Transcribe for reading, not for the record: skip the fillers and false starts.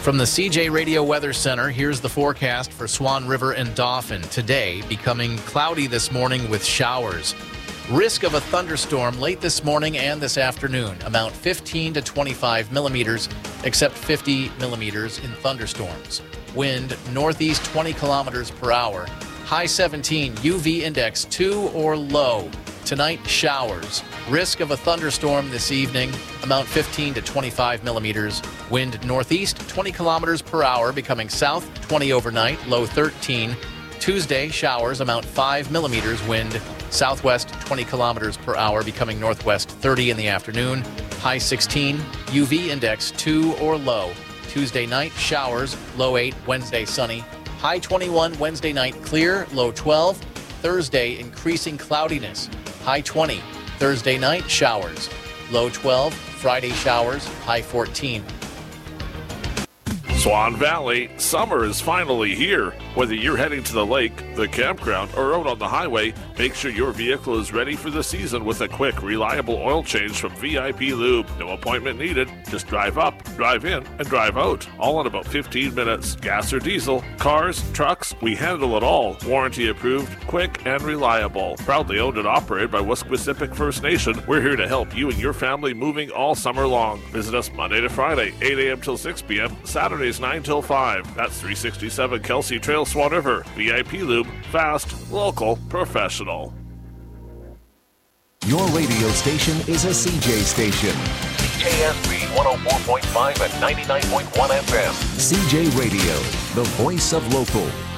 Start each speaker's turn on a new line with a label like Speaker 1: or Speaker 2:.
Speaker 1: From the CJ Radio Weather Center, here's the forecast for Swan River and Dauphin. Today, becoming cloudy this morning with showers. Risk of a thunderstorm late this morning and this afternoon. Amount 15 to 25 millimeters, except 50 millimeters in thunderstorms. Wind northeast 20 kilometers per hour. High 17, UV index 2 or low. Tonight, showers. Risk of a thunderstorm this evening. Amount 15 to 25 millimeters. Wind northeast 20 kilometers per hour, becoming south 20 overnight. Low 13. Tuesday, showers. Amount 5 millimeters. Wind southwest 20 kilometers per hour, becoming northwest 30 in the afternoon. High 16. UV index 2 or low. Tuesday night, showers. Low 8. Wednesday, sunny. High 21. Wednesday night, clear. Low 12. Thursday, increasing cloudiness. High 20. Thursday night, showers. Low 12. Friday, showers. High 14.
Speaker 2: Swan Valley, summer is finally here. Whether you're heading to the lake, the campground, or out on the highway, make sure your vehicle is ready for the season with a quick, reliable oil change from VIP Lube. No appointment needed. Just drive up, drive in, and drive out. All in about 15 minutes. Gas or diesel, cars, trucks, we handle it all. Warranty approved, quick, and reliable. Proudly owned and operated by Wesquisipic First Nation, we're here to help you and your family moving all summer long. Visit us Monday to Friday, 8 a.m. till 6 p.m., Saturdays 9 till 5. That's 367 Kelsey Trail, Swan River. VIP Lube, fast, local, professional.
Speaker 3: Your radio station is a CJ station.
Speaker 4: CJSB 104.5 and 99.1 FM.
Speaker 3: CJ Radio, the voice of local.